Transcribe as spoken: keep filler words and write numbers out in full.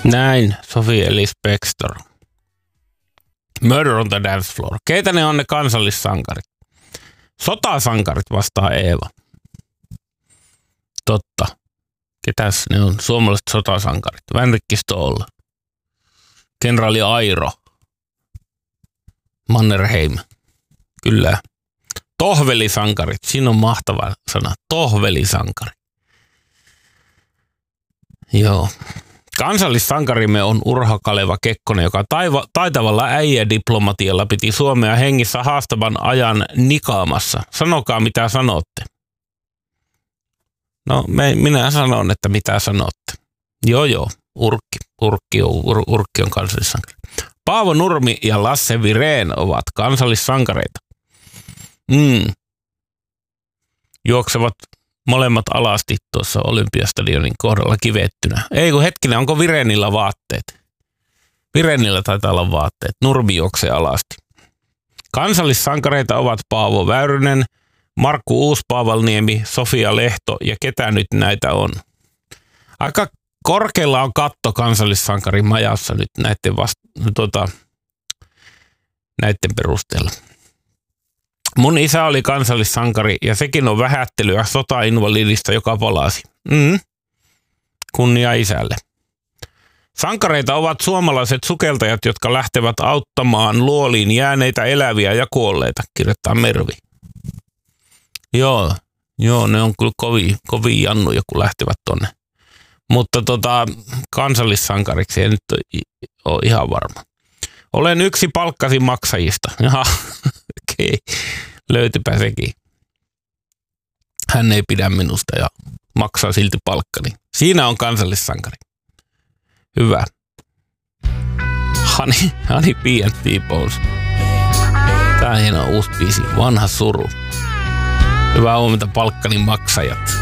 Näin, Sophie Ellis Bextor. Murder on the Dance Floor. Keitä ne on ne kansallissankarit? Sotasankarit vastaa Eeva. Totta. Ketäs ne on? Suomalaiset sotasankarit. Vänrikki Stoll. Kenraali Airo. Mannerheim. Kyllä. Tohvelisankarit. Siinä on mahtava sana. Tohvelisankari. Joo. Kansallissankarimme on Urho Kaleva Kekkonen, joka taiva, taitavalla äijädiplomatialla piti Suomea hengissä haastavan ajan nikaamassa. Sanokaa mitä sanotte. No me, minä sanon, että mitä sanotte. Joo joo, Urkki. Urkki on, ur, Urkki on kansallissankari. Paavo Nurmi ja Lasse Virén ovat kansallissankareita. Mm. Juoksevat molemmat alasti tuossa Olympiastadionin kohdalla kivettynä. Ei kun hetkinen, onko Virenillä vaatteet? Virenillä taitaa olla vaatteet. Nurmi juoksee alasti. Kansallissankareita ovat Paavo Väyrynen, Markku Uuspaavalniemi, Sofia Lehto ja ketä nyt näitä on. Aika korkealla on katto kansallissankarin majassa nyt näiden, vasta, tuota, näiden perusteella. Mun isä oli kansallissankari ja sekin on vähättelyä sotainvalidista, joka palasi. Mm. Kunnia isälle. Sankareita ovat suomalaiset sukeltajat, jotka lähtevät auttamaan luoliin jääneitä eläviä ja kuolleita, kirjoittaa Mervi. Joo, joo, ne on kyllä kovin, kovin jannuja, kun lähtevät tonne. Mutta tota, kansallissankariksi ei nyt ole ihan varma. Olen yksi palkkasin maksajista. Jaha, okei. Okay. Löytypä sekin. Hän ei pidä minusta ja maksaa silti palkkani. Siinä on kansallissankari. Hyvä. Honey, Honey Bee and T-Bones. Tää on hieno uusi biisi. Vanha suru. Hyvää huomenta palkkani maksajat.